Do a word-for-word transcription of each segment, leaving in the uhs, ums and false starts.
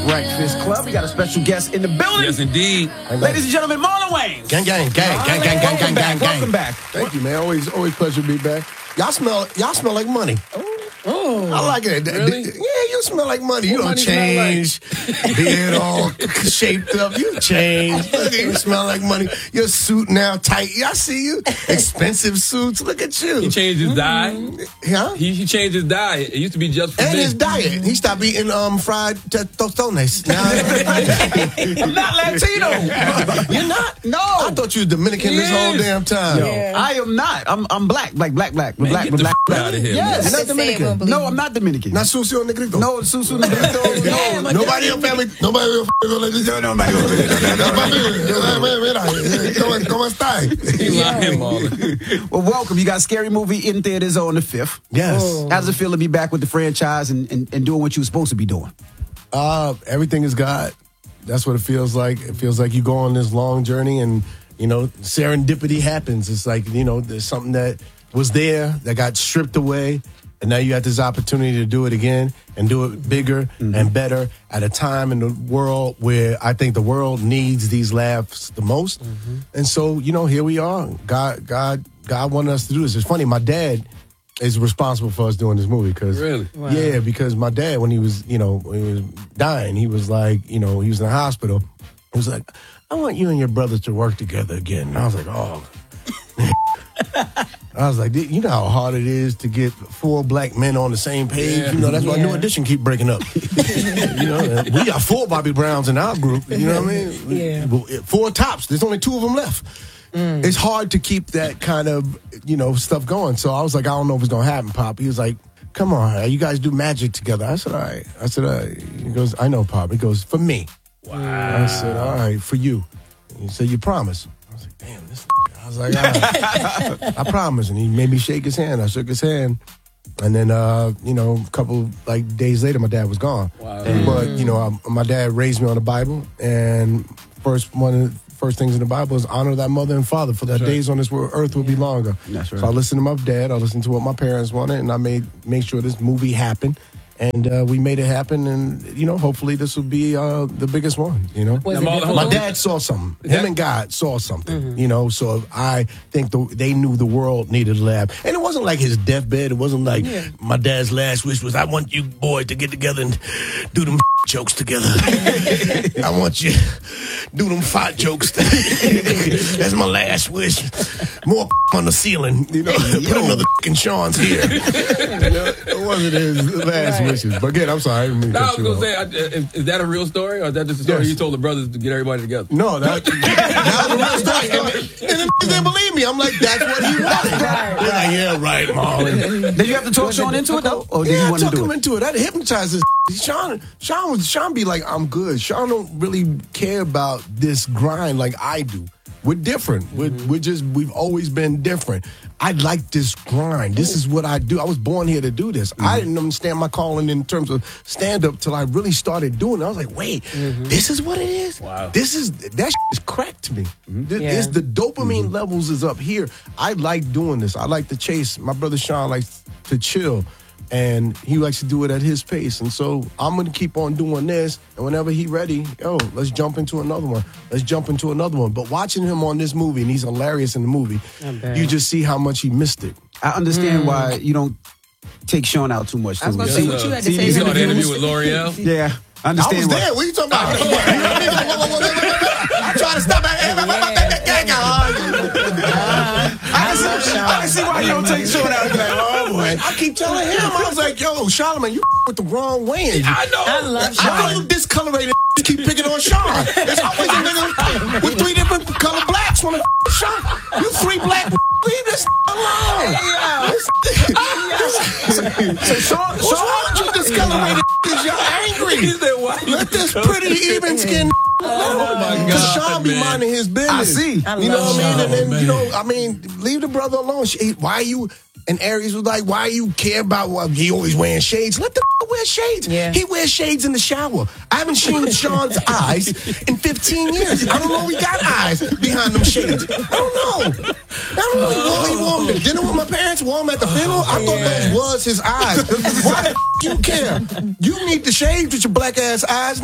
Breakfast Club. We got a special guest in the building. Yes, indeed. Ladies and gentlemen, Marlon Wayans. Gang, gang, gang, gang, gang, gang, gang, gang, gang. Welcome back. Thank you, man. Always, always pleasure to be back. Y'all smell, y'all smell like money. Oh, I like it. Really? Yeah, you smell like money. You What don't money smell change. Beard all shaped up. You change. Look at you, smell like money. Your suit now tight. I see you. Expensive suits. Look at you. He changed his diet. Huh? He, he changed his diet. It used to be just for And men. his diet. He stopped eating um fried t- tostones. Now, I'm not Latino. you're not? No. I thought you was Dominican He this whole is. damn time. Yo, I am not. I'm I'm black. Like black, black. Man, black, get the black, f- black. out of here, Yes. man. You're not Dominican. No, I'm not Dominican. Not sucio negrito. No, Susu Negrito. No, Nobody in your family, nobody in your family, nobody ¿Cómo, ¿Cómo está? He lying, Marlon. Well, welcome. You got Scary Movie in theaters on the fifth. Yes. How does it feel to be back with the franchise and, and, and doing what you were supposed to be doing? Uh, everything is God. That's what it feels like. It feels like you go on this long journey and, you know, serendipity happens. It's like, you know, there's something that was there that got stripped away. And now you got this opportunity to do it again and do it bigger mm-hmm. and better at a time in the world where I think the world needs these laughs the most. Mm-hmm. And so, you know, here we are. God, God, God wanted us to do this. It's funny. My dad is responsible for us doing this movie because, Really? Wow. yeah, because my dad, when he was, you know, when he was dying, he was like, you know, he was in the hospital. He was like, I want you and your brother to work together again. And I was like, oh. I was like, you know how hard it is to get four black men on the same page? Yeah. You know, that's why Yeah. New Edition keep breaking up. You know, we got four Bobby Browns in our group. You know what I mean? Yeah. Four tops. There's only two of them left. Mm. It's hard to keep that kind of, you know, stuff going. So I was like, I don't know if it's going to happen, Pop. He was like, come on, you guys do magic together. I said, all right. I said, all right. He goes, I know, Pop. He goes, for me. Wow. I said, all right, for you. He said, you promise? I was like, damn, this. I was like, all right. I promise. And he made me shake his hand. I shook his hand. And then, uh, you know, a couple like days later, my dad was gone. Wow. But, you know, I, my dad raised me on the Bible. And first one of the first things in the Bible is honor thy mother and father, for their right. days on this world, earth will be longer. That's right. So I listened to my dad. I listened to what my parents wanted. And I made make sure this movie happened. And uh, we made it happen, and you know, hopefully this will be uh, the biggest one. You know, Was Now, it Marlon, hold my on. dad saw something. That- Him and God saw something. You know, so I think the, they knew the world needed a lab, and it wasn't like his deathbed. It wasn't like Yeah. my dad's last wish was, "I want you boys to get together and do them jokes together. I want you do them fight jokes. That's my last wish. More on the ceiling. You know, put another in Sean's here. You know, it wasn't his last Right. wishes. But again, I'm sorry. I didn't mean to No, I cut was you going off. to say, I- is, is that a real story, or is that just a story Yes. you told the brothers to get everybody together? No, that, that was a real story. And the niggas didn't believe me. I'm like, that's what he wanted. Right, They're like, yeah, right, Marlon. Did you have to talk Sean into it though, or did Yeah, you I want to took do him it? into it. I hypnotized this. Sean, Sean was Sean be like, I'm good. Sean don't really care about this grind like I do. We're different. We're, we're just, we've always been different. I like this grind. This is what I do. I was born here to do this. I didn't understand my calling in terms of stand-up till I really started doing it. I was like, wait, this is what it is? Wow. This is, that shit is crack to me. This, Yeah. this- the dopamine levels is up here. I like doing this. I like to chase. My brother Sean likes to chill. And he likes to do it at his pace. And so I'm going to keep on doing this. And whenever he's ready, yo, let's jump into another one. Let's jump into another one. But watching him on this movie, and he's hilarious in the movie, I bet. you just see how much he missed it. I understand why you don't take Sean out too much. I was too. gonna Yes, say uh, what you had to see, say. You these saw the interviews- interview with L'Oreal? Yeah, I I understand was why. there. What are you talking about? You know what I mean? I'm trying to stop that. I can see, I can see why you don't take Sean out. Like, oh boy. I keep telling him, I was like, yo, Charlamagne, you with the wrong way. I know. I love I know Sean. you discolorated keep picking on Sean. There's always a nigga with three different color blacks want to Sean. You three black. Leave this alone. So Sean, What's wrong with you discolorated? Y'all angry. He said, why you Let this pretty even skin. Oh, my Because God, Sean be man. minding his business. I see. I You know love what I mean? And then, Sean, you man. know, I mean, leave the brother alone. She- Why you, and Aries was like, why you care about what he always wearing shades? Let the I wear shades. Yeah. He wears shades in the shower. I haven't seen Sean's eyes in fifteen years. I don't know if he got eyes behind them shades. I don't know. I don't know. He wore, he wore them to dinner with my parents, wore them at the funeral. I thought Yeah. those was his eyes. Why the f- you care? You need the shades with your black ass eyes.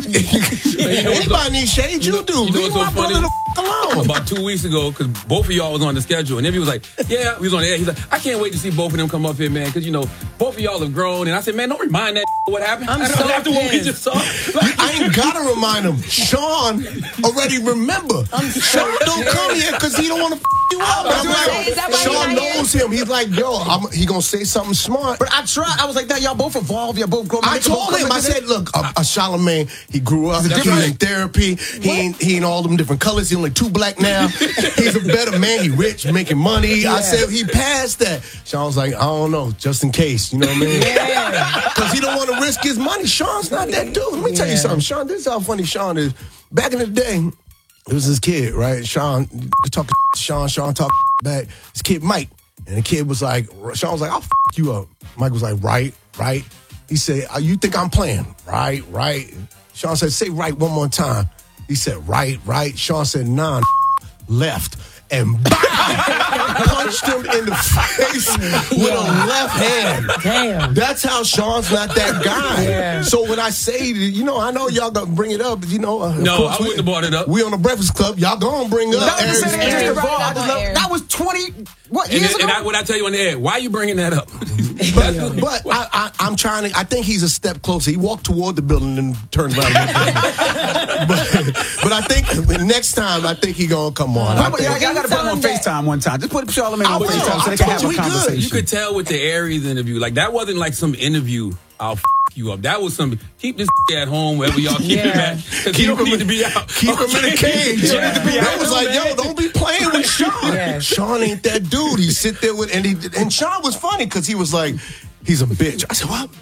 Anybody needs shades, you do. You know Leave what's so my brother funny? the f- alone. About two weeks ago, because both of y'all was on the schedule, and then he was like, "Yeah, we was on the air." He's like, "I can't wait to see both of them come up here, man, because you know both of y'all have grown." And I said, "Man, don't remind that what happened." I'm so after what we pissed. just saw. Like, I ain't gotta remind him. Sean already remember. Sean don't come here because he don't want to f- you up. But I'm like, Is that why Sean you're not knows him. He's like, yo, I'm, he gonna say something smart. But I tried. I was like, that y'all both evolved. Y'all both grown. I told him, I said, look, a, a Charlemagne, he grew up, he's different- in therapy, he ain't, he ain't all them different colors, he only two black now. He's a better man, he rich, making money. I said, he passed that. Sean's like, I don't know, just in case, you know what I mean? Because he don't want to risk his money. Sean's not that dude. Let me tell you Yeah. something, Sean, this is how funny Sean is. Back in the day, it was this kid, right? Sean, talking to Sean, Sean talk back. This kid, Mike. And the kid was like, Sean was like, I'll f you up. Mike was like, right, right. He said, oh, you think I'm playing? Right, right. Sean said, say right one more time. He said, right, right. Sean said, nah, left. And bow! Punched him in the face with a left hand. Damn. That's how Sean's not that guy. Yeah. So when I say, you know, I know y'all gonna bring it up, you know. Uh, of No, course I we- wouldn't have brought it up. We on the Breakfast Club. Y'all gonna bring up That was Aries the same Aries. thing. Brought it I up just on love- air. That was twenty, what, and years then, ago? and I, what I tell you on the air, why are you bringing that up? But, but I, I, I'm trying to. I think he's a step closer. He walked toward the building and turned around. And looked at me. but, but I think next time, I think he gonna come on. I How about- think- y'all, y'all got to put him on Tell him that. FaceTime one time. Just put Charlemagne I on will. FaceTime so I they can told have you a we good. conversation. You could tell with the Aries interview, like that wasn't like some interview. I'll f- you up. That was some. Keep this at home wherever y'all keep him Yeah. at, because he don't need to be out. Keep him in a cage. Yeah. That was like, yo, don't be playing with Sean. Yes. Sean ain't that dude. He sit there with and he and Sean was funny because he was like, he's a bitch. I said, what?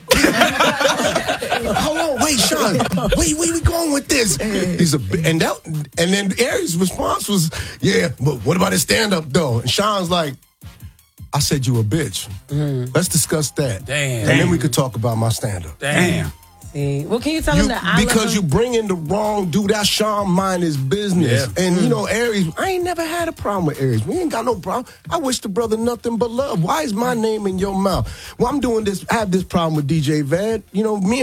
Hold on, wait, Sean. Wait, where we going with this? He's a bi- and that and then Aries' response was, yeah, but what about his stand up though? And Sean's like, I said you a bitch. Let's discuss that. Damn. And then we could talk about my stand up. Damn. See, well, can you tell You, him that I because love you him? bring in the wrong dude. That Sean mind his business. Yeah. And you know, Aries, I ain't never had a problem with Aries. We ain't got no problem. I wish the brother nothing but love. Why is my name in your mouth? Well, I'm doing this, I have this problem with D J Vad. You know, me and